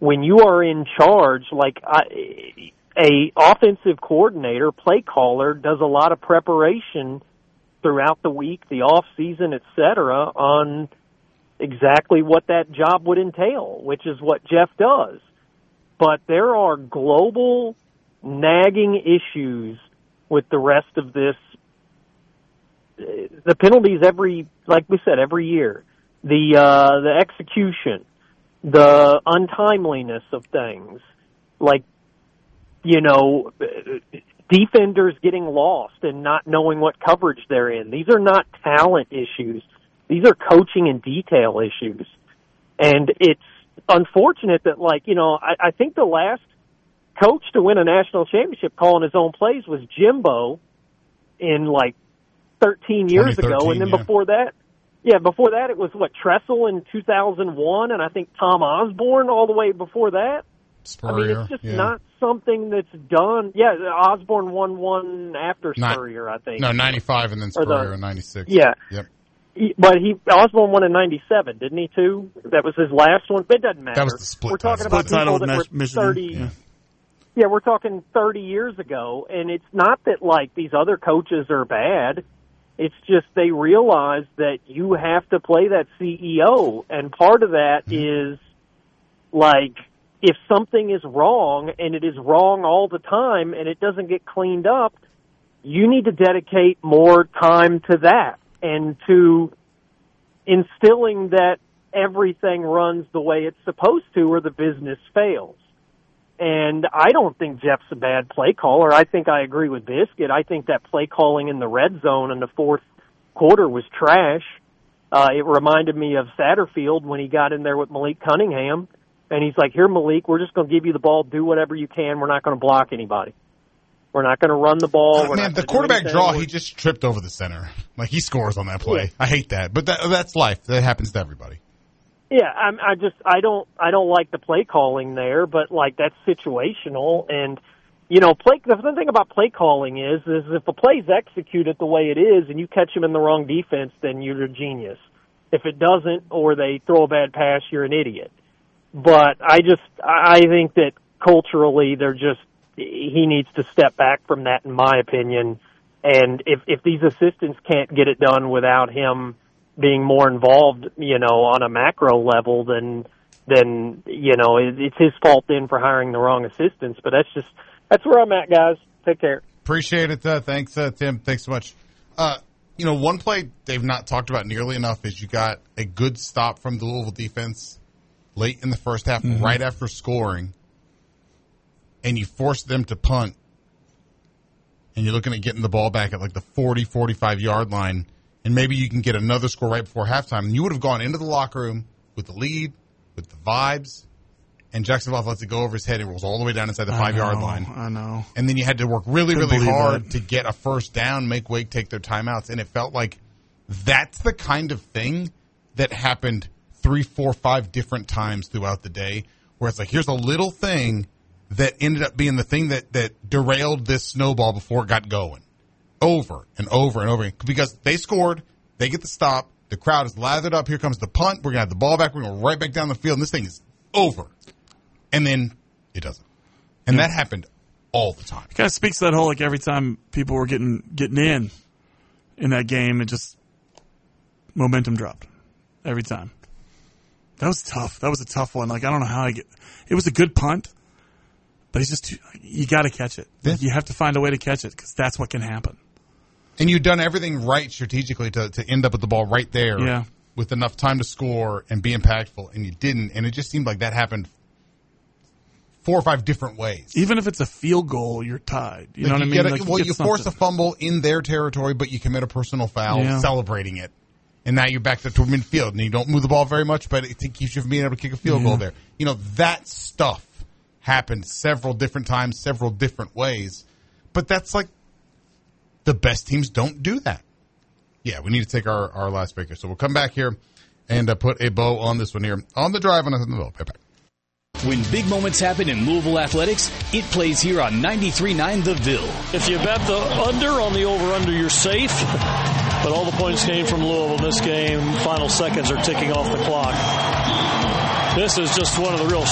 when you are in charge, like a offensive coordinator, play caller, does a lot of preparation throughout the week, the off season, et cetera, on exactly what that job would entail, which is what Jeff does. But there are global nagging issues with the rest of this. The penalties like we said, every year. The execution, the untimeliness of things, like, defenders getting lost and not knowing what coverage they're in. These are not talent issues. These are coaching and detail issues. And it's unfortunate that, I think the last coach to win a national championship calling his own plays was Jimbo in, 13 years ago. And then before that it was, Tressel in 2001, and I think Tom Osborne all the way before that. Spurrier, it's just not something that's done. Yeah, Osborne won one after Spurrier, I think. No, 95 and then Spurrier in 96. Yeah. Yep. But Osborne won in 97, didn't he, too? That was his last one. It doesn't matter. That was the split. We're talking about people that were 30. Yeah, we're talking 30 years ago, and it's not that, these other coaches are bad. It's just they realize that you have to play that CEO, and part of that is, if something is wrong, and it is wrong all the time, and it doesn't get cleaned up, you need to dedicate more time to that and to instilling that everything runs the way it's supposed to or the business fails. And I don't think Jeff's a bad play caller. I think I agree with Biscuit. I think that play calling in the red zone in the fourth quarter was trash. It reminded me of Satterfield when he got in there with Malik Cunningham. And he's like, here, Malik, we're just going to give you the ball. Do whatever you can. We're not going to block anybody. We're not going to run the ball. The quarterback draw, he just tripped over the center. He scores on that play. Yeah. I hate that. But that's life. That happens to everybody. Yeah, I don't like the play calling there, but, that's situational. And, the thing about play calling is if the play's executed the way it is and you catch them in the wrong defense, then you're a genius. If it doesn't or they throw a bad pass, you're an idiot. But I think that culturally he needs to step back from that, in my opinion. And if these assistants can't get it done without him being more involved, on a macro level, then it's his fault then for hiring the wrong assistants. But that's where I'm at, guys. Take care. Appreciate it. Thanks, Tim. Thanks so much. One play they've not talked about nearly enough is you got a good stop from the Louisville defense late in the first half, right after scoring, and you force them to punt, and you're looking at getting the ball back at the 40, 45-yard line, and maybe you can get another score right before halftime, and you would have gone into the locker room with the lead, with the vibes, and Jackson Bluff lets it go over his head and rolls all the way down inside the 5-yard line. I know. And then you had to work really, really hard to get a first down, make Wake take their timeouts, and it felt like that's the kind of thing that happened 3, 4, 5 different times throughout the day, where it's here's a little thing that ended up being the thing that derailed this snowball before it got going. Over and over and over. Because they scored, they get the stop, the crowd is lathered up, here comes the punt, we're going to have the ball back, we're going to go right back down the field, and this thing is over. And then it doesn't. And that happened all the time. It kind of speaks to that whole, every time people were getting in that game, it just momentum dropped every time. That was tough. That was a tough one. I don't know how it was a good punt, but you got to catch it. Yeah. You have to find a way to catch it because that's what can happen. And you've done everything right strategically to end up with the ball right there with enough time to score and be impactful, and you didn't. And it just seemed like that happened 4 or 5 different ways. Even if it's a field goal, you're tied. You know what I mean? You force a fumble in their territory, but you commit a personal foul celebrating it. And now you're back to midfield, and you don't move the ball very much, but it keeps you from being able to kick a field goal there. That stuff happened several different times, several different ways. But that's the best teams don't do that. Yeah, we need to take our last break here. So we'll come back here and put a bow on this one here on the drive on the Bill. Right back. When big moments happen in Louisville athletics, it plays here on 93.9 The Ville. If you bet the under on the over-under, you're safe. But all the points came from Louisville in this game. Final seconds are ticking off the clock. This is just one of the real